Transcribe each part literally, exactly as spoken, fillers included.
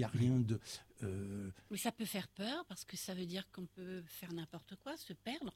a rien de... Euh... Mais ça peut faire peur, parce que ça veut dire qu'on peut faire n'importe quoi, se perdre.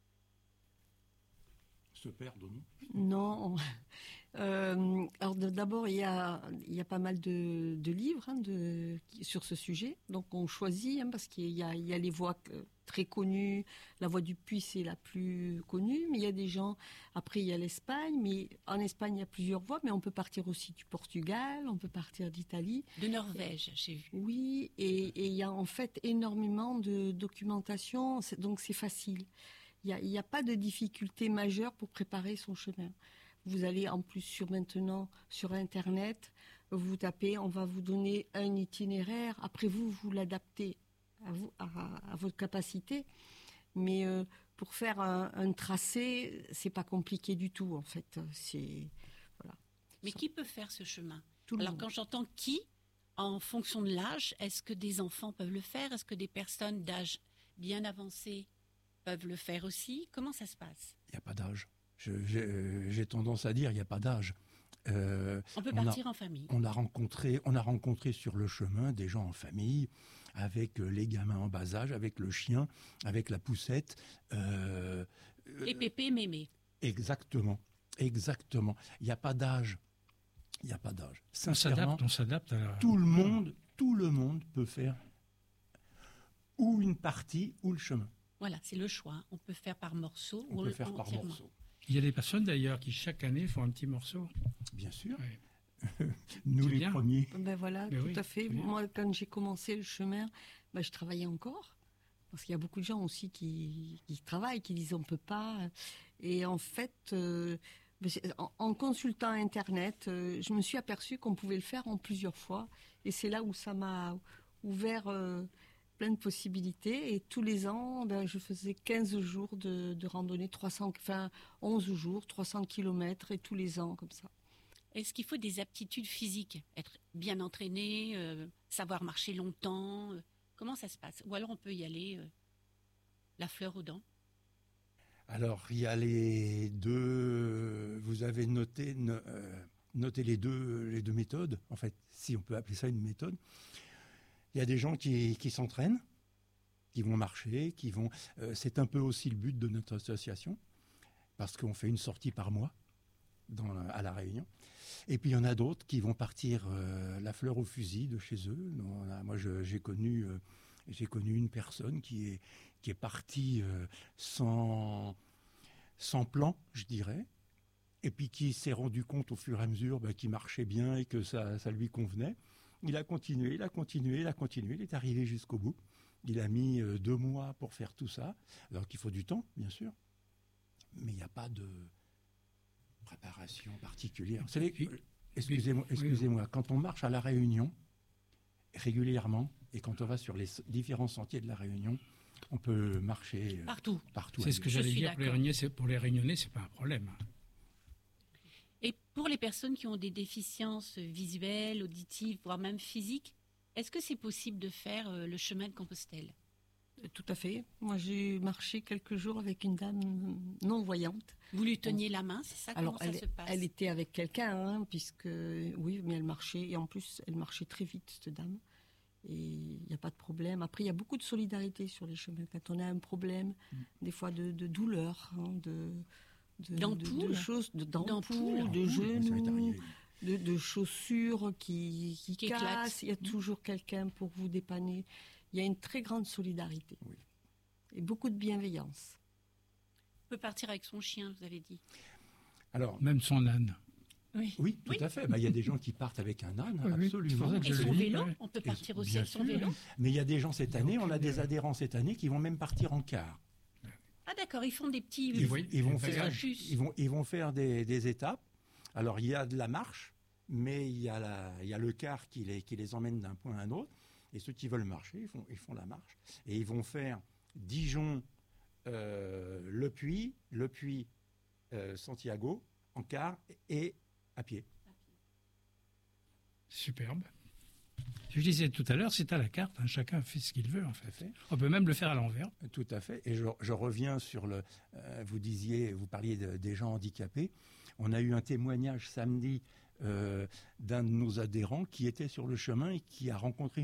Se perdre, non ? Non. Euh, alors d'abord, il y a, il y a pas mal de, de livres hein, de, sur ce sujet. Donc on choisit, hein, parce qu'il y a, il y a les voies très connues. La voie du puits, c'est la plus connue. Mais il y a des gens... Après, il y a l'Espagne. Mais en Espagne, il y a plusieurs voies. Mais on peut partir aussi du Portugal. On peut partir d'Italie. De Norvège, j'ai vu. Oui. Et, et il y a en fait énormément de documentation. C'est, donc c'est facile. Il n'y a, a pas de difficulté majeure pour préparer son chemin. Vous allez en plus sur maintenant sur Internet, vous tapez, on va vous donner un itinéraire. Après vous, vous l'adaptez à, vous, à, à votre capacité. Mais euh, pour faire un, un tracé, c'est pas compliqué du tout en fait. C'est voilà. Mais qui peut faire ce chemin ? Tout le Alors monde. quand j'entends qui, en fonction de l'âge, est-ce que des enfants peuvent le faire ? Est-ce que des personnes d'âge bien avancé peuvent le faire aussi ? Comment ça se passe ? Il n'y a pas d'âge. Je, j'ai, j'ai tendance à dire il n'y a pas d'âge. Euh, on peut on partir a, en famille. On a rencontré, on a rencontré sur le chemin des gens en famille, avec les gamins en bas âge, avec le chien, avec la poussette. Euh, Et Pépé, Mémé. Exactement, exactement. Il n'y a pas d'âge. Il n'y a pas d'âge. On s'adapte, on s'adapte à la... Tout le monde, tout le monde peut faire ou une partie ou le chemin. Voilà, c'est le choix. On peut faire par morceaux on ou peut faire par entièrement. morceaux. Il y a des personnes d'ailleurs qui chaque année font un petit morceau. Bien sûr. Ouais. Nous c'est les bien. premiers. Ben voilà, Mais tout oui, à fait. Moi, quand j'ai commencé le chemin, ben, je travaillais encore. Parce qu'il y a beaucoup de gens aussi qui, qui travaillent, qui disent on peut pas. Et en fait, euh, en, en consultant Internet, euh, je me suis aperçue qu'on pouvait le faire en plusieurs fois. Et c'est là où ça m'a ouvert euh, plein de possibilités. Et tous les ans, ben, je faisais quinze jours de, de randonnée, trois cents, enfin onze jours, trois cents kilomètres, et tous les ans comme ça. Est-ce qu'il faut des aptitudes physiques ? Être bien entraîné, euh, savoir marcher longtemps euh, comment ça se passe ? Ou alors on peut y aller euh, la fleur aux dents ? Alors, il y a les deux... Vous avez noté, no, euh, noté les, deux, les deux méthodes, en fait, si on peut appeler ça une méthode. Il y a des gens qui, qui s'entraînent, qui vont marcher, qui vont... Euh, c'est un peu aussi le but de notre association, parce qu'on fait une sortie par mois dans la, à La Réunion. Et puis, il y en a d'autres qui vont partir euh, la fleur au fusil de chez eux. On a, moi, je, j'ai connu... Euh, J'ai connu une personne qui est, qui est partie euh, sans, sans plan, je dirais, et puis qui s'est rendu compte au fur et à mesure bah, qu'il marchait bien et que ça, ça lui convenait. Il a continué, il a continué, il a continué, il est arrivé jusqu'au bout. Il a mis euh, deux mois pour faire tout ça, alors qu'il faut du temps, bien sûr, mais il n'y a pas de préparation particulière. Vous savez, Puis, excusez-moi, excusez-moi, quand on marche à La Réunion, régulièrement, et quand on va sur les différents sentiers de La Réunion, on peut marcher partout. partout c'est ce que j'allais dire. Pour les, Réunionnais, c'est, pour les Réunionnais, c'est pas un problème. Et pour les personnes qui ont des déficiences visuelles, auditives, voire même physiques, est-ce que c'est possible de faire euh, le chemin de Compostelle ? Tout à fait. Moi, j'ai marché quelques jours avec une dame non-voyante. Vous lui teniez la main, c'est ça ? Alors, Comment elle, ça se passe ? elle était avec quelqu'un, hein, puisque... Oui, mais elle marchait. Et en plus, elle marchait très vite, cette dame. Et il n'y a pas de problème. Après, il y a beaucoup de solidarité sur les chemins. Quand on a un problème, mmh. des fois de, de douleur, hein, de, de, d'ampoule, de, de choses, de, d'ampoule, d'ampoule, de genoux, de, de chaussures qui, qui, qui cassent. Il y a mmh. toujours quelqu'un pour vous dépanner. Il y a une très grande solidarité. Oui. Et beaucoup de bienveillance. On peut partir avec son chien, vous avez dit. Alors, même son âne. Oui, oui tout oui. à fait. Bah, il y a des gens qui partent avec un âne, oui, absolument. Oui. Et son vélo, on peut partir et, aussi avec son vélo. Mais il y a des gens cette année, on a des adhérents cette année qui vont même partir en car. Ah d'accord, ils font des petits... Ils, ils, ils, vont, faire, ils, vont, ils vont faire des, des étapes. Alors il y a de la marche, mais il y a, la, il y a le car qui les, qui les emmène d'un point à un autre. Et ceux qui veulent marcher, ils font, ils font la marche. Et ils vont faire Dijon, euh, Le Puy, Le Puy, euh, Santiago, en car et à pied. Superbe. Je disais tout à l'heure, c'est à la carte, hein, chacun fait ce qu'il veut en fait. On peut même le faire à l'envers. Tout à fait. Et je, je reviens sur le. Euh, vous disiez, vous parliez de, des gens handicapés. On a eu un témoignage samedi euh, d'un de nos adhérents qui était sur le chemin et qui a rencontré